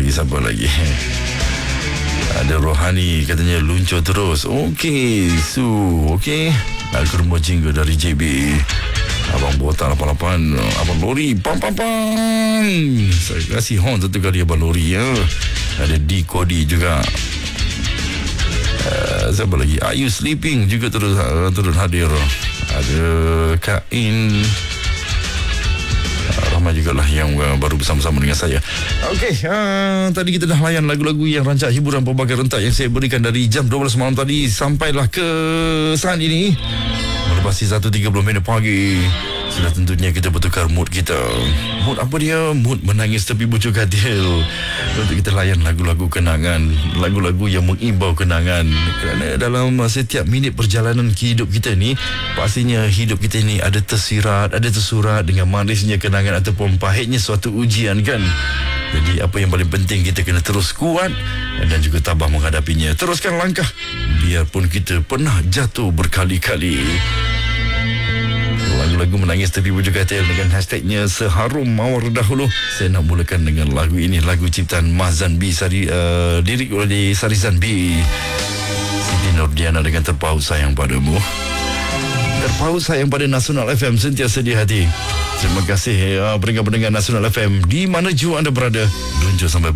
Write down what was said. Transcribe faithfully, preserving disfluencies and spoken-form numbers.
lagi, siapa lagi? Ada Rohani katanya luncur terus. Okey, Su. Okey. Al-Kurma Jingga dari J B. Abang Botak lapan lapan. Abang Lori. Pam pam pam. Saya kasih horn satu kali Abang Lori ya. Ada D Kodi juga. Uh, siapa lagi? Are You Sleeping juga terus uh, turun hadir. Ada Kain uh, Rahmat jugalah yang uh, baru bersama-sama dengan saya. Okey, uh, tadi kita dah layan lagu-lagu yang rancak hiburan pelbagai rentak yang saya berikan dari jam dua belas malam tadi sampailah ke saat ini melepasi satu tiga puluh minit pagi. Sudah tentunya kita bertukar mood kita. Mood apa dia? Mood menangis tepi bucuk katil. Untuk kita layan lagu-lagu kenangan, lagu-lagu yang mengimbau kenangan. Kerana dalam setiap minit perjalanan hidup kita ni, pastinya hidup kita ni ada tersirat, ada tersurat dengan manisnya kenangan ataupun pahitnya suatu ujian kan. Jadi apa yang paling penting, kita kena terus kuat dan juga tabah menghadapinya. Teruskan langkah biarpun kita pernah jatuh berkali-kali. Lagu-lagu menangis tepi bujuk katil dengan hashtagnya seharum mawar dahulu. Saya nak mulakan dengan lagu ini, lagu ciptaan Mahzan B, sari, uh, lirik oleh Sarizan B. Siti Nordiana dengan Terpaut Sayang Padamu. Terpaut Sayang pada Nasional F M, sentiasa di hati. Terima kasih uh, pendengar-pendengar Nasional F M di mana jua anda berada. Luncur sampai